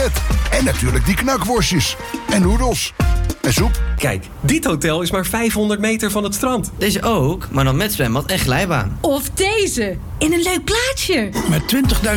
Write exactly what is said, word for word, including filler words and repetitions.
zwembad. En natuurlijk die knakworstjes. En noedels. En soep. Kijk, dit hotel is maar vijfhonderd meter van het strand. Deze ook, maar dan met zwembad en glijbaan. Of deze, in een leuk plaatsje. Met twintigduizend